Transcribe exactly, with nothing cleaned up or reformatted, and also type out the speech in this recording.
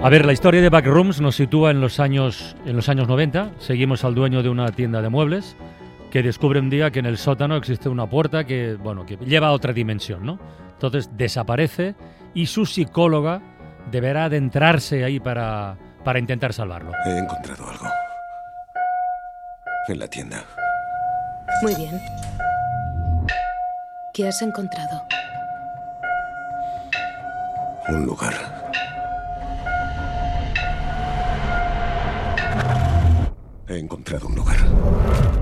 A ver, la historia de Backrooms nos sitúa en los años en los años noventa. Seguimos al dueño de una tienda de muebles que descubre un día que en el sótano existe una puerta que, bueno, que lleva a otra dimensión, ¿no? Entonces desaparece y su psicóloga deberá adentrarse ahí para, para intentar salvarlo. He encontrado algo. En la tienda. Muy bien. ¿Qué has encontrado? Un lugar. He encontrado un lugar.